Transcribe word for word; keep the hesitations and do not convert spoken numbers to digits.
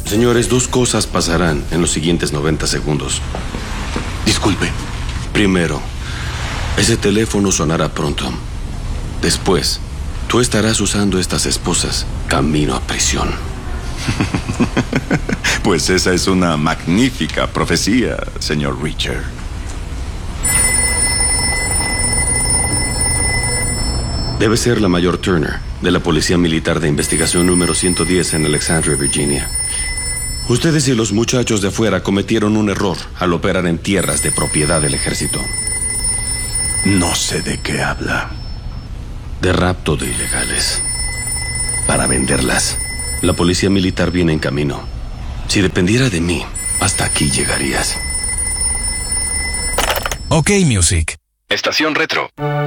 Señores, dos cosas pasarán en los siguientes noventa segundos. Disculpe. Primero, ese teléfono sonará pronto. Después, tú estarás usando estas esposas camino a prisión. Pues esa es una magnífica profecía, señor Reacher. Debe ser la mayor Turner, de la Policía Militar de Investigación número ciento diez en Alexandria, Virginia. Ustedes y los muchachos de afuera cometieron un error al operar en tierras de propiedad del ejército. No sé de qué habla. De rapto de ilegales. Para venderlas. La Policía Militar viene en camino. Si dependiera de mí, hasta aquí llegarías. OK Music. Estación Retro.